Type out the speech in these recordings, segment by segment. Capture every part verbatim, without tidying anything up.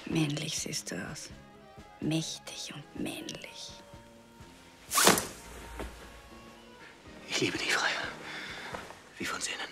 Männlich siehst du aus. Mächtig und männlich. Ich liebe dich, Freier. Wie von Sinnen.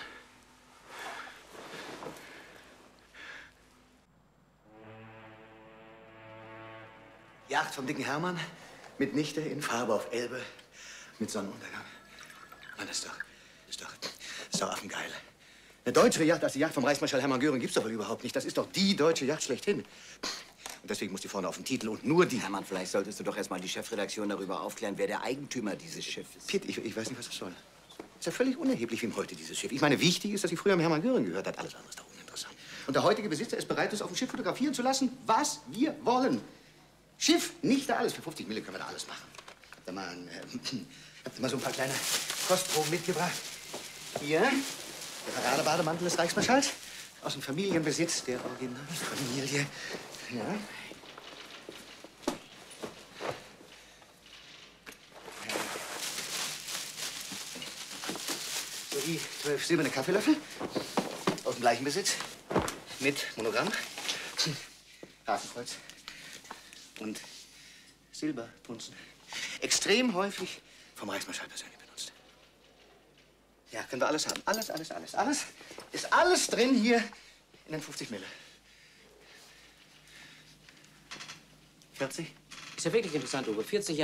Yacht vom dicken Hermann mit Nichte in Farbe auf Elbe mit Sonnenuntergang. Mann, das ist doch, das ist doch, das ist doch affengeil. Eine deutsche Yacht als die Yacht vom Reichsmarschall Hermann Göring gibt's doch wohl überhaupt nicht. Das ist doch die deutsche Yacht schlechthin. Und deswegen muss die vorne auf den Titel und nur die. Hermann, vielleicht solltest du doch erst mal die Chefredaktion darüber aufklären, wer der Eigentümer dieses Schiffes ist. Piet, ich, ich weiß nicht, was das soll. Ist ja völlig unerheblich, wem heute dieses Schiff. Ich meine, wichtig ist, dass sie früher am Hermann Göring gehört hat. Alles andere ist doch uninteressant. Und der heutige Besitzer ist bereit, uns auf dem Schiff fotografieren zu lassen, was wir wollen. Schiff, nicht da alles. Für fünfzig Mille können wir da alles machen. Habt ihr mal, ein, äh, habt ihr mal so ein paar kleine Kostproben mitgebracht? Hier, der Paradebademantel des Reichsmarschalls. Aus dem Familienbesitz der Originalfamilie. Ja. Sowie zwölf silberne Kaffeelöffel aus dem gleichen Besitz mit Monogramm, Hakenkreuz und Silberpunzen. Extrem häufig vom Reichsmarschall persönlich benutzt. Ja, können wir alles haben. Alles, alles, alles. Alles ist alles drin hier in den fünfzig Mille. vierzig? Ist ja wirklich interessant, Uwe. vierzig